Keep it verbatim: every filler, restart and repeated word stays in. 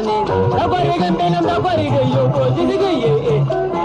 ne. Da kwari gambe nam da kwari gayo ko zidi gaye.